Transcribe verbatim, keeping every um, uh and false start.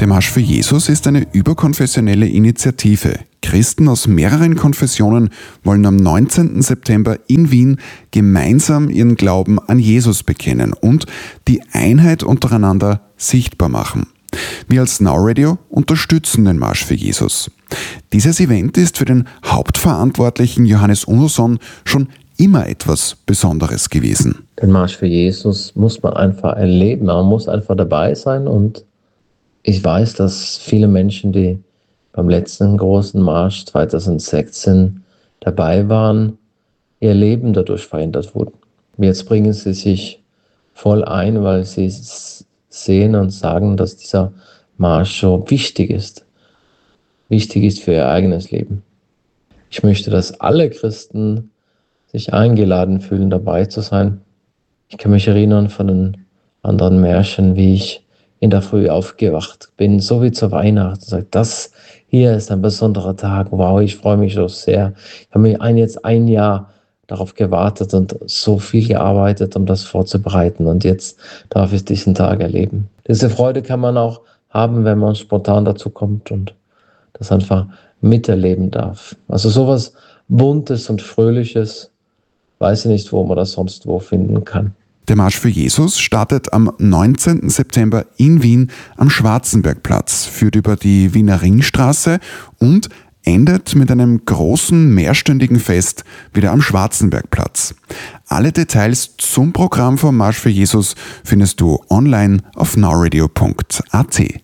Der Marsch für Jesus ist eine überkonfessionelle Initiative. Christen aus mehreren Konfessionen wollen am neunzehnten September in Wien gemeinsam ihren Glauben an Jesus bekennen und die Einheit untereinander sichtbar machen. Wir als Now Radio unterstützen den Marsch für Jesus. Dieses Event ist für den Hauptverantwortlichen Johannes Unnoson schon immer etwas Besonderes gewesen. Den Marsch für Jesus muss man einfach erleben, man muss einfach dabei sein, und ich weiß, dass viele Menschen, die beim letzten großen Marsch zweitausendsechzehn dabei waren, ihr Leben dadurch verändert wurden. Jetzt bringen sie sich voll ein, weil sie sehen und sagen, dass dieser Marsch so wichtig ist. Wichtig ist für ihr eigenes Leben. Ich möchte, dass alle Christen sich eingeladen fühlen, dabei zu sein. Ich kann mich erinnern von den anderen Märschen, wie ich in der Früh aufgewacht bin, so wie zur Weihnacht. Und sage, das hier ist ein besonderer Tag. Wow, ich freue mich so sehr. Ich habe mich ein, jetzt ein Jahr darauf gewartet und so viel gearbeitet, um das vorzubereiten. Und jetzt darf ich diesen Tag erleben. Diese Freude kann man auch haben, wenn man spontan dazu kommt und das einfach miterleben darf. Also sowas Buntes und Fröhliches, weiß ich nicht, wo man das sonst wo finden kann. Der Marsch für Jesus startet am neunzehnten September in Wien am Schwarzenbergplatz, führt über die Wiener Ringstraße und endet mit einem großen mehrstündigen Fest wieder am Schwarzenbergplatz. Alle Details zum Programm vom Marsch für Jesus findest du online auf nowradio punkt at.